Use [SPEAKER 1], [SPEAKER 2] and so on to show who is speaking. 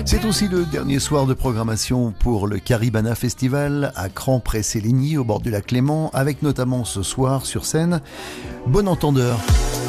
[SPEAKER 1] C'est aussi le dernier soir de programmation pour le Caribana Festival à Cran-Près-Séligny au bord du lac Léman, avec notamment ce soir sur scène Bon Entendeur.